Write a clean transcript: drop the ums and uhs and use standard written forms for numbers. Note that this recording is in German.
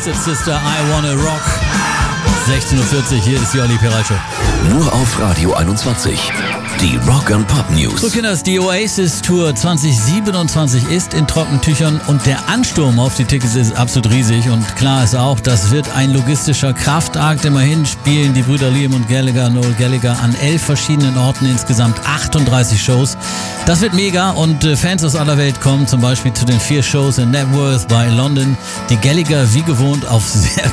Twisted Sister, I Wanna Rock. 16.40 Uhr, hier ist die Olli P. Show. Nur auf Radio 21. Die Rock and Pop News. So Kinders, die Oasis Tour 2027 ist in trockenen Tüchern und der Ansturm auf die Tickets ist absolut riesig. Und klar ist auch, das wird ein logistischer Kraftakt. Immerhin spielen die Brüder Liam und Noel Gallagher an 11 verschiedenen Orten, insgesamt 38 Shows. Das wird mega und Fans aus aller Welt kommen zum Beispiel zu den 4 Shows in Knebworth bei London. Die Gallagher wie gewohnt auf sehr